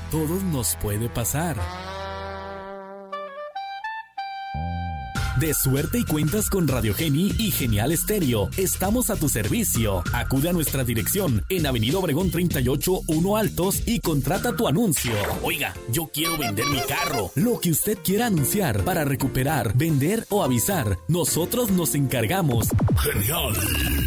todos nos puede pasar. De suerte y cuentas con Radio Geni y Genial Estéreo. Estamos a tu servicio. Acude a nuestra dirección en Avenida Obregón 38, 1 Altos y contrata tu anuncio. Oiga, yo quiero vender mi carro. Lo que usted quiera anunciar para recuperar, vender o avisar, nosotros nos encargamos. Genial.